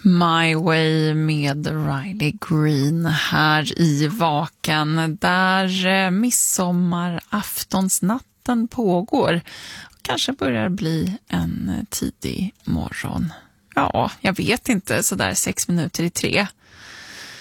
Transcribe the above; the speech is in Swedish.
My Way med Riley Green här i Vakan där midsommaraftonsnatten pågår. Kanske börjar bli en tidig morgon. Ja, jag vet inte, sådär 6 minuter i 3.